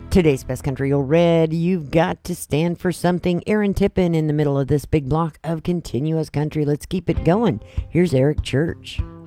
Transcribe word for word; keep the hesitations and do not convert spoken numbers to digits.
Today's Best Country Old Red, you've got to stand for something. Aaron Tippin in the middle of this big block of continuous country. Let's keep it going. Here's Eric Church.